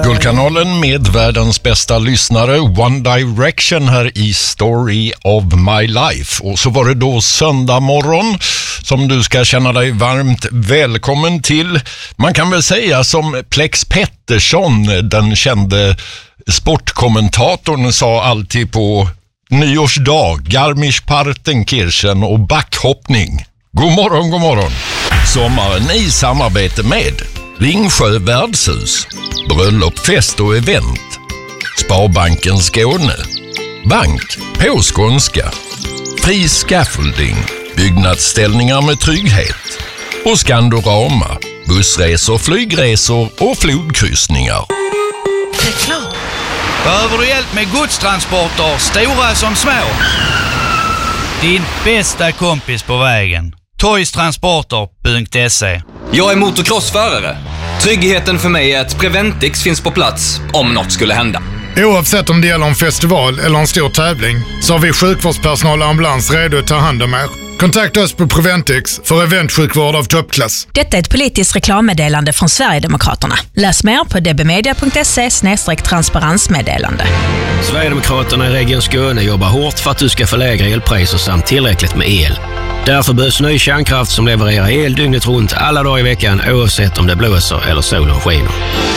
Guldkanalen med världens bästa lyssnare, One Direction här i Story of My Life. Och så var det då söndag morgon som du ska känna dig varmt välkommen till. Man kan väl säga som Plex Pettersson, den kände sportkommentatorn, sa alltid på nyårsdag: Garmisch-Partenkirchen och backhoppning. God morgon, god morgon. Sommaren i samarbete med Ringsjö värdshus, bröllop, fest och event, Sparbanken Skåne, bank på skånska, Fri Scaffolding, byggnadsställningar med trygghet och Skandorama, bussresor, flygresor och flodkryssningar. Reklam. Behöver du hjälp med godstransporter, stora som små? Din bästa kompis på vägen. Toystransporter.se. Jag är motocrossförare. Tryggheten för mig är att Preventix finns på plats om något skulle hända. Oavsett om det gäller en festival eller en stor tävling så har vi sjukvårdspersonal och ambulans redo att ta hand om er. Kontakta oss på Preventix för eventsjukvård av toppklass. Detta är ett politiskt reklammeddelande från Sverigedemokraterna. Läs mer på dbmedia.se/transparensmeddelande. Sverigedemokraterna i Region Skåne jobbar hårt för att du ska få lägre elpriser samt tillräckligt med el. Därför behövs ny kärnkraft som levererar el dygnet runt alla dagar i veckan, oavsett om det blåser eller solen skiner.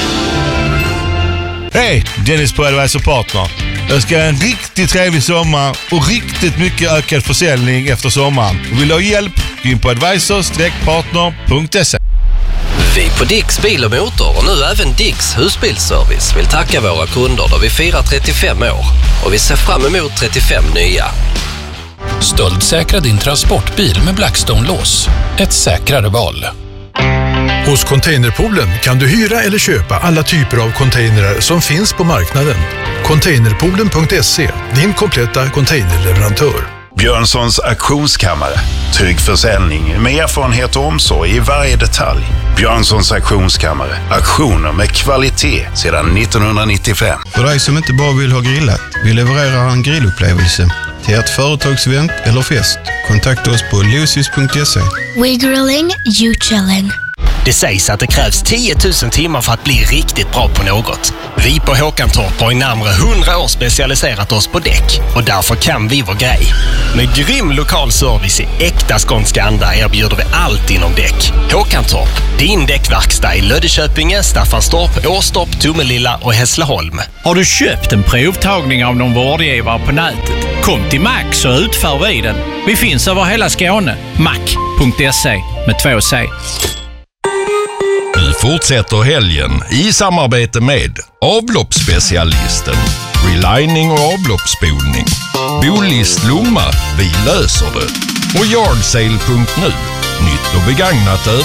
Hej, Dennis på Advisor Partner. Jag ska ha en riktigt trevlig sommar och riktigt mycket ökad försäljning efter sommaren. Och vill du ha hjälp, gå in på advisors-partner.se. Vi på Dicks Bil och Motor och nu även Dicks Husbilsservice vill tacka våra kunder då vi firar 35 år. Och vi ser fram emot 35 nya. Stöldsäkra din transportbil med Blackstone-lås. Ett säkrare val. Hos Containerpoolen kan du hyra eller köpa alla typer av containrar som finns på marknaden. Containerpoolen.se, din kompletta containerleverantör. Björnssons auktionskammare. Trygg försäljning med erfarenhet och omsorg i varje detalj. Björnssons auktionskammare. Auktioner med kvalitet sedan 1995. För dig som inte bara vill ha grillat, vi levererar en grillupplevelse till ett företagsevent eller fest. Kontakta oss på lucis.se. We grilling, you chilling. Det sägs att det krävs 10 000 timmar för att bli riktigt bra på något. Vi på Håkantorp har i närmare 100 år specialiserat oss på däck och därför kan vi vår grej. Med grym lokal service i äkta skånska anda erbjuder vi allt inom däck. Håkantorp, din däckverkstad i Löddeköpinge, Staffanstorp, Åstorp, Tomelilla och Hässleholm. Har du köpt en provtagning av någon vårdgivare på nätet? Kom till Max och utför vi den. Vi finns över hela Skåne. Mac.se med 2 C. Nu fortsätter helgen i samarbete med avloppsspecialisten, relining och avloppsspolning, Bolist Lomma, vi löser det, och Yardsale.nu, nytt och begagnat